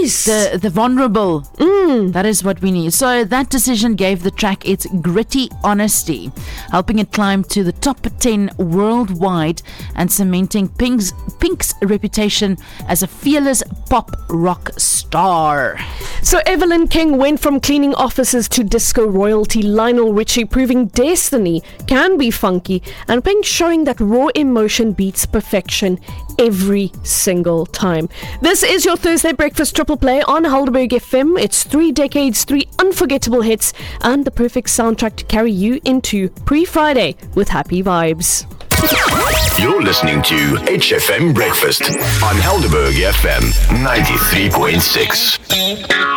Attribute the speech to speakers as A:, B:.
A: Yes.
B: The vulnerable. That is what we need. So that decision gave the track its gritty honesty, helping it climb to the top 10 worldwide and cementing Pink's reputation as a fearless pop rock star.
A: So Evelyn King went from cleaning offices to disco royalty. Lionel Richie proving destiny can be funky, and Pink showing that raw emotion beats perfection every single time. This is your Thursday Breakfast Triple Play on Helderberg FM. It's 3 decades, 3 unforgettable hits, and the perfect soundtrack to carry you into pre-Friday with happy vibes.
C: You're listening to HFM Breakfast on Helderberg FM 93.6.